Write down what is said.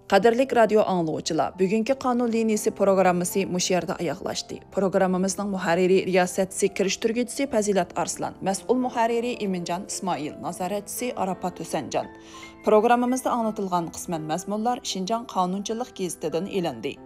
Qadirlik radio angluvchilar, bugungi qonun liniyasi programmasi mush yerda oyoqlashdi. Programmamizning muharriri riyosatchisi kirishtirguvchisi Fazilat Arslan, mas'ul muharriri Iminjon Ismoil, nazoratchisi Arafat Husanjon. Programmamizda anlatilgan qisman mazmunlar Şinjan Qonunchilik gazetidan elindi.